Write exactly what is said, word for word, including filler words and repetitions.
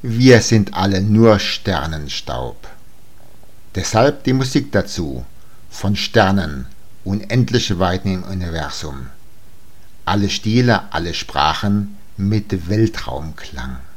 Wir sind alle nur Sternenstaub. Deshalb die Musik dazu, von Sternen, unendliche Weiten im Universum. Alle Stile, alle Sprachen mit Weltraumklang.